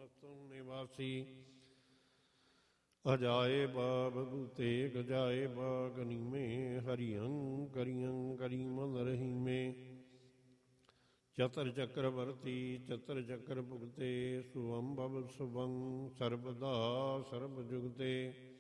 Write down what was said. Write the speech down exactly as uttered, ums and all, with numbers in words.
ਮਸਤੰ ਨਿਵਾਸੀ ਅਜਾਏ ਬਾਬ ਬੂਤੇ ਗਜਾਏ ਬਾਗ ਨੀਮੇ ਹਰੀਅੰ ਕਰੀਅੰ ਕਰੀਮਨ ਰਹੀਮੇ ਚਤਰ ਚੱਕਰਵਰਤੀ ਚਤਰ ਚੱਕਰ ਭੁਗਤੇ ਸੁਅੰਭਵ ਸੁਭੰ ਸਰਬਦਾ ਸਰਬ ਜੁਗਤੇ